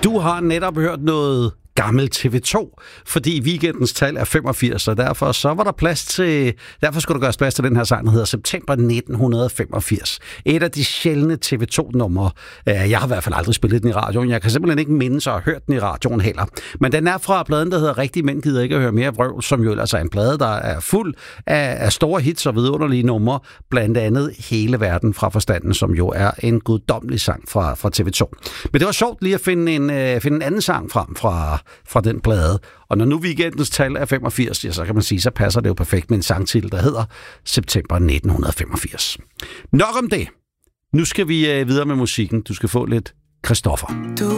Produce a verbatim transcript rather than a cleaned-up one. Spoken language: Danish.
Du har netop hørt noget gammel T V to, fordi weekendens tal er femogfirs, og derfor så var der plads til, derfor skulle der gøres plads til den her sang, der hedder September nitten femogfirs. Et af de sjældne T V to-numre. Jeg har i hvert fald aldrig spillet den i radioen. Jeg kan simpelthen ikke mindes at have hørt den i radioen heller. Men den er fra pladen, der hedder Rigtige Mænd Gider Ikke At Høre Mere Vrøvl, som jo ellers er en plade, der er fuld af, af store hits og vidunderlige numre, blandt andet Hele Verden fra Forstanden, som jo er en guddommelig sang fra, fra T V to. Men det var sjovt lige at finde en, øh, finde en anden sang frem fra fra den plade. Og når nu weekendens tal er femogfirs, ja, så kan man sige, så passer det jo perfekt med en sangtitel, der hedder September nitten femogfirs. Nok om det. Nu skal vi øh, videre med musikken. Du skal få lidt Christoffer.